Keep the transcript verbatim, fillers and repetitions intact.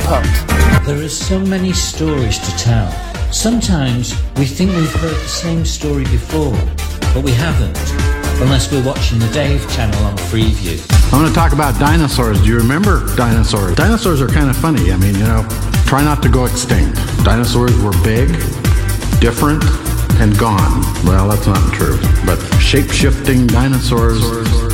quote. There are so many stories to tell. Sometimes we think we've heard the same story before, but we haven't, unless we're watching the Dave channel on Freeview. I want to talk about dinosaurs. Do you remember dinosaurs? Dinosaurs are kind of funny. I mean, you know, try not to go extinct. Dinosaurs were big, different, and gone. Well, that's not true. But shape-shifting dinosaurs